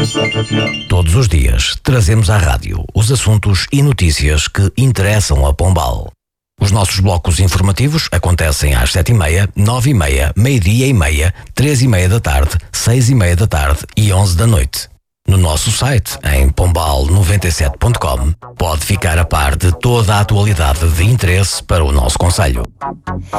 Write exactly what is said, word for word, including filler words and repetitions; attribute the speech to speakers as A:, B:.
A: Todos os dias trazemos à rádio os assuntos e notícias que interessam a Pombal. Os nossos blocos informativos acontecem às sete e meia, nove e meia, meio-dia e meia, três e meia da tarde, seis e meia da tarde e onze da noite. No nosso site, em pombal noventa e sete ponto com, pode ficar a par de toda a atualidade de interesse para o nosso concelho.